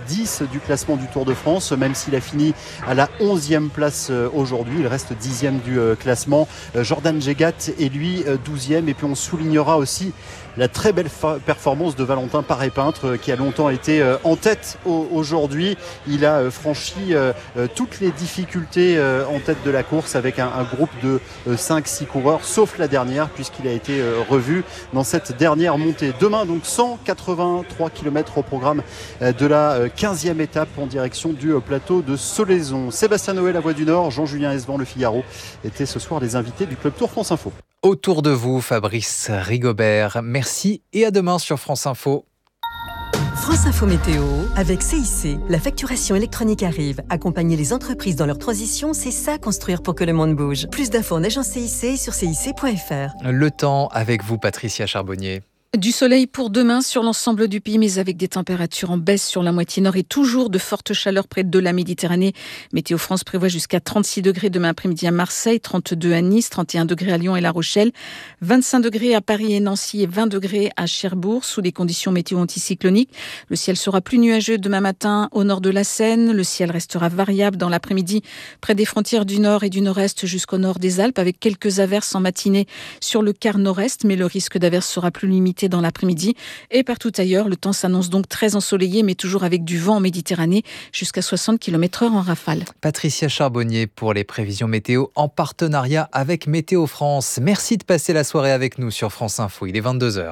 10 du classement du Tour de France, même s'il a fini à la 11e place aujourd'hui. Il reste 10e du classement. Jordan Jegat est lui 12e. Et puis on soulignera aussi la très belle performance de Valentin Paré-Peintre qui a longtemps été en tête aujourd'hui. Il a franchi toutes les difficultés en tête de la course avec un groupe de 5-6 coureurs, sauf la dernière puisqu'il a été revu dans cette dernière montée. Demain donc 183 km au programme de la 15e étape en direction du plateau de Solaison. Sébastien Noël, La Voix du Nord, Jean-Julien Esban, Le Figaro étaient ce soir les invités du Club Tour France Info. Autour de vous, Fabrice Rigobert. Merci et à demain sur France Info. France Info Météo avec CIC. La facturation électronique arrive. Accompagner les entreprises dans leur transition, c'est ça construire pour que le monde bouge. Plus d'infos en agence CIC sur cic.fr. Le temps avec vous, Patricia Charbonnier. Du soleil pour demain sur l'ensemble du pays, mais avec des températures en baisse sur la moitié nord et toujours de fortes chaleurs près de la Méditerranée. Météo France prévoit jusqu'à 36 degrés demain après-midi à Marseille, 32 à Nice, 31 degrés à Lyon et La Rochelle, 25 degrés à Paris et Nancy et 20 degrés à Cherbourg sous des conditions météo anticycloniques. Le ciel sera plus nuageux demain matin au nord de la Seine. Le ciel restera variable dans l'après-midi près des frontières du nord et du nord-est jusqu'au nord des Alpes avec quelques averses en matinée sur le quart nord-est, mais le risque d'averses sera plus limité dans l'après-midi et partout ailleurs. Le temps s'annonce donc très ensoleillé mais toujours avec du vent en Méditerranée jusqu'à 60 km/h en rafale. Patricia Charbonnier pour les prévisions météo en partenariat avec Météo France. Merci de passer la soirée avec nous sur France Info. Il est 22h.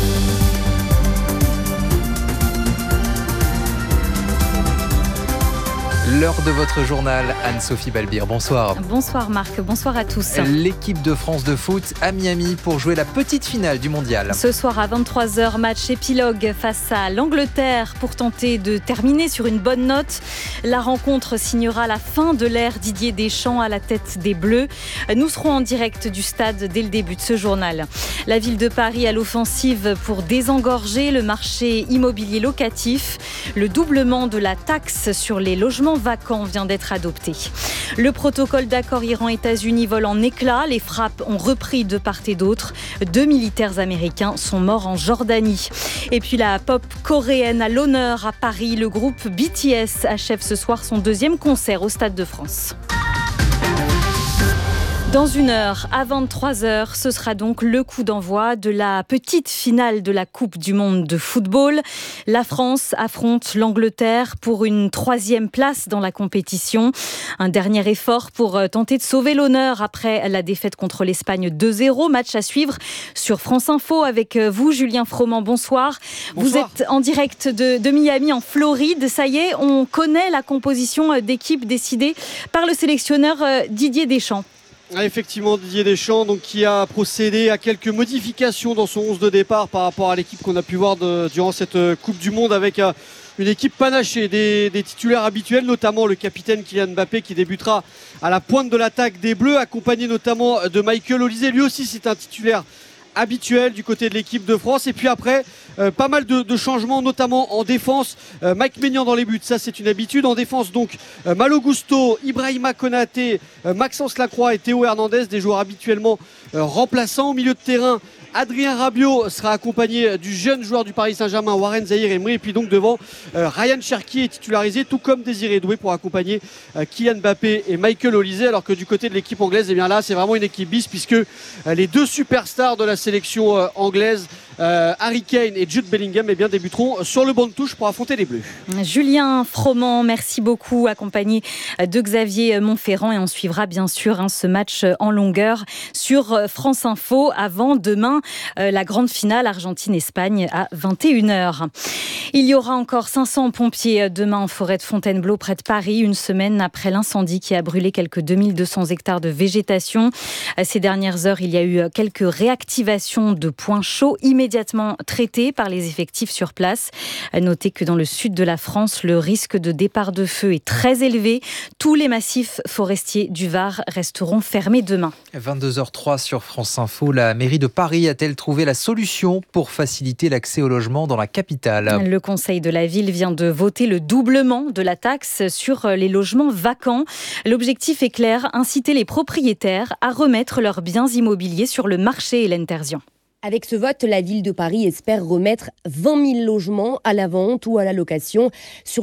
L'heure de votre journal, Anne-Sophie Balbir. Bonsoir. Bonsoir Marc, bonsoir à tous. L'équipe de France de foot à Miami pour jouer la petite finale du mondial. Ce soir à 23h, match épilogue face à l'Angleterre pour tenter de terminer sur une bonne note. La rencontre signera la fin de l'ère Didier Deschamps à la tête des Bleus. Nous serons en direct du stade dès le début de ce journal. La ville de Paris à l'offensive pour désengorger le marché immobilier locatif. Le doublement de la taxe sur les logements vacants vient d'être adopté. Le protocole d'accord Iran-États-Unis vole en éclats. Les frappes ont repris de part et d'autre. 2 militaires américains sont morts en Jordanie. Et puis la pop coréenne à l'honneur à Paris. Le groupe BTS achève ce soir son 2e concert au Stade de France. Dans une heure, à 23h, ce sera donc le coup d'envoi de la petite finale de la Coupe du Monde de football. La France affronte l'Angleterre pour une 3e place dans la compétition. Un dernier effort pour tenter de sauver l'honneur après la défaite contre l'Espagne 2-0. Match à suivre sur France Info avec vous, Julien Froment. Bonsoir. Vous êtes en direct de Miami, en Floride. Ça y est, on connaît la composition d'équipe décidée par le sélectionneur Didier Deschamps. Effectivement, Didier Deschamps qui a procédé à quelques modifications dans son 11 de départ par rapport à l'équipe qu'on a pu voir durant cette Coupe du Monde avec une équipe panachée, des titulaires habituels, notamment le capitaine Kylian Mbappé qui débutera à la pointe de l'attaque des Bleus, accompagné notamment de Michael Olise. Lui aussi, c'est un titulaire habituel du côté de l'équipe de France. Et puis après, pas mal de changements, notamment en défense. Mike Maignan dans les buts, ça c'est une habitude. En défense, donc, Malo Gusto, Ibrahima Konaté, Maxence Lacroix et Théo Hernandez, des joueurs habituellement remplaçants. Au milieu de terrain, Adrien Rabiot sera accompagné du jeune joueur du Paris Saint-Germain, Warren Zaïre-Emery. Et puis donc devant, Ryan Cherki est titularisé, tout comme Désiré Doué pour accompagner Kylian Mbappé et Michael Olise. Alors que du côté de l'équipe anglaise, eh bien là, c'est vraiment une équipe bis puisque les 2 superstars de la sélection anglaise, Harry Kane et Jude Bellingham, eh bien, débuteront sur le banc de touche pour affronter les Bleus. Julien Froment, merci beaucoup, accompagné de Xavier Montferrand. Et on suivra bien sûr ce match en longueur sur France Info avant demain la grande finale Argentine-Espagne à 21h. Il y aura encore 500 pompiers demain en forêt de Fontainebleau près de Paris, une semaine après l'incendie qui a brûlé quelques 2200 hectares de végétation. Ces dernières heures, il y a eu quelques réactivations de points chauds immédiatement traités par les effectifs sur place. Notez que dans le sud de la France, le risque de départ de feu est très élevé. Tous les massifs forestiers du Var resteront fermés demain. 22h03 sur France Info. La mairie de Paris a-t-elle trouvé la solution pour faciliter l'accès au logement dans la capitale ? Le conseil de la ville vient de voter le doublement de la taxe sur les logements vacants. L'objectif est clair, inciter les propriétaires à remettre leurs biens immobiliers sur le marché, Hélène Terzian. Avec ce vote, la ville de Paris espère remettre 20 000 logements à la vente ou à la location sur